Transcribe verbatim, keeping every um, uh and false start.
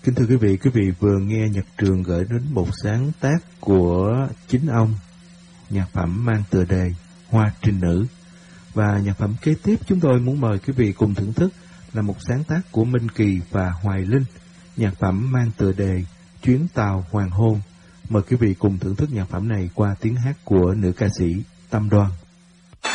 Kính thưa quý vị, quý vị vừa nghe Nhật Trường gửi đến một sáng tác của chính ông, nhạc phẩm mang tựa đề Hoa Trinh Nữ. Và nhạc phẩm kế tiếp chúng tôi muốn mời quý vị cùng thưởng thức là một sáng tác của Minh Kỳ và Hoài Linh, nhạc phẩm mang tựa đề Chuyến Tàu Hoàng Hôn. Mời quý vị cùng thưởng thức nhạc phẩm này qua tiếng hát của nữ ca sĩ Tâm Đoan.